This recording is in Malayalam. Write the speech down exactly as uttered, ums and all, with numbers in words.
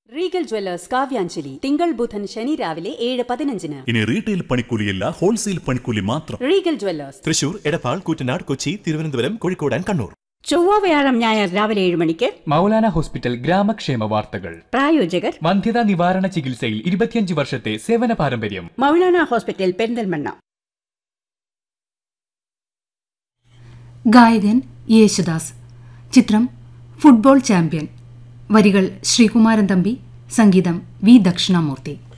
റീഗൽ ജ്വല്ലേഴ്സ് കാവ്യാഞ്ജലി തിങ്കൾ ബുധൻ ശനി രാവിലെ ഏഴ് പതിനഞ്ചിന്. ഇനി റീറ്റെയിൽ പണിക്കൂലിയല്ല, ഹോൾസെയിൽ പണിക്കൂലി മാത്രം. Regal Jewellers, Thrissur, Edappal, Koottanad, Kochi, Thiruvananthapuram, Kozhikode and Kannur. ചൊവ്വ വ്യാഴം ഞായർ രാവിലെ ഏഴ് മണിക്ക് മൗലാന ഹോസ്പിറ്റൽ ഗ്രാമക്ഷേമ വാർത്തകൾ. പ്രായോജകർ വന്ധ്യതാ നിവാരണ ചികിത്സയിൽ ഇരുപത്തിയഞ്ച് വർഷത്തെ സേവന പാരമ്പര്യം. മൗലാന ഹോസ്പിറ്റൽ പെരിന്തൽമണ്ണ. ഗായകൻ യേശുദാസ്. ചിത്രം ഫുട്ബോൾ ചാമ്പ്യൻ. വരികൾ ശ്രീകുമാരൻ തമ്പി. സംഗീതം വി ദക്ഷിണാമൂർത്തി.